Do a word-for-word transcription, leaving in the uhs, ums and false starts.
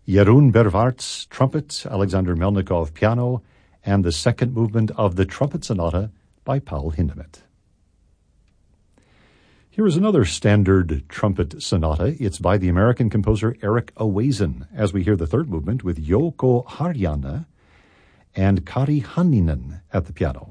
Jeroen Bervaerts, trumpet, Alexander Melnikov, piano, and the second movement of the Trumpet Sonata by Paul Hindemith. Here is another standard trumpet sonata. It's by the American composer Eric Awazen, as we hear the third movement with Jouko Harjanne and Kari Hanninen at the piano.